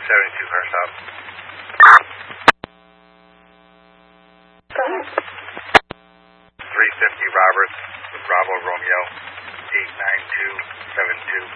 72 car stop. Go ahead. 350 Roberts with Bravo Romeo 89272.